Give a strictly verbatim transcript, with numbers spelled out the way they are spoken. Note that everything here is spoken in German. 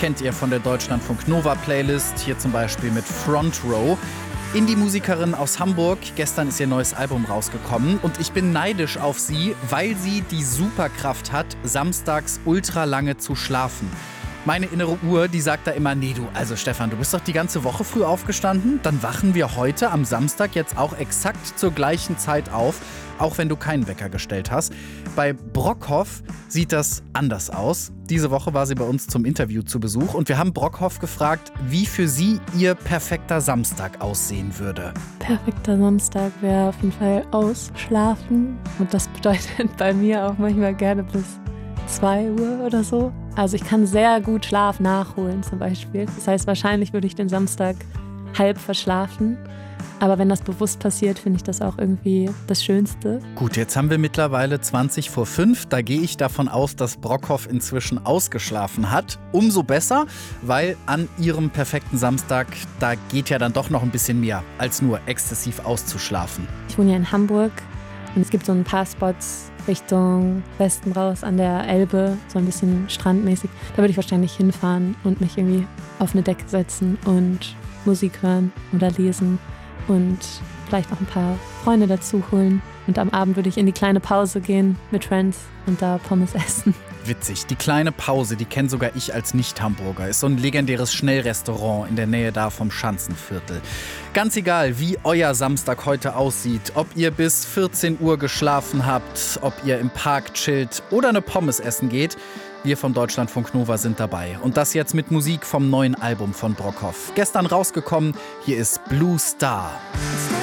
kennt ihr von der Deutschlandfunk Nova Playlist, hier zum Beispiel mit Front Row. Indie-Musikerin aus Hamburg, gestern ist ihr neues Album rausgekommen und ich bin neidisch auf sie, weil sie die Superkraft hat, samstags ultra lange zu schlafen. Meine innere Uhr, die sagt da immer, nee du, also Stefan, du bist doch die ganze Woche früh aufgestanden, dann wachen wir heute am Samstag jetzt auch exakt zur gleichen Zeit auf, auch wenn du keinen Wecker gestellt hast. Bei Brockhoff sieht das anders aus. Diese Woche war sie bei uns zum Interview zu Besuch und wir haben Brockhoff gefragt, wie für sie ihr perfekter Samstag aussehen würde. Perfekter Samstag wäre auf jeden Fall ausschlafen und das bedeutet bei mir auch manchmal gerne bis zwei Uhr oder so. Also ich kann sehr gut Schlaf nachholen zum Beispiel. Das heißt, wahrscheinlich würde ich den Samstag halb verschlafen. Aber wenn das bewusst passiert, finde ich das auch irgendwie das Schönste. Gut, jetzt haben wir mittlerweile zwanzig vor fünf. Da gehe ich davon aus, dass Brockhoff inzwischen ausgeschlafen hat. Umso besser, weil an ihrem perfekten Samstag, da geht ja dann doch noch ein bisschen mehr, als nur exzessiv auszuschlafen. Ich wohne ja in Hamburg und es gibt so ein paar Spots Richtung Westen raus an der Elbe, so ein bisschen strandmäßig. Da würde ich wahrscheinlich hinfahren und mich irgendwie auf eine Decke setzen und Musik hören oder lesen. Und vielleicht noch ein paar Freunde dazu holen. Und am Abend würde ich in die kleine Pause gehen mit Friends und da Pommes essen. Witzig, die kleine Pause, die kenne sogar ich als Nicht-Hamburger. Ist so ein legendäres Schnellrestaurant in der Nähe da vom Schanzenviertel. Ganz egal, wie euer Samstag heute aussieht, ob ihr bis vierzehn Uhr geschlafen habt, ob ihr im Park chillt oder eine Pommes essen geht, wir vom Deutschlandfunk Nova sind dabei. Und das jetzt mit Musik vom neuen Album von Brockhoff. Gestern rausgekommen, hier ist Blue Star.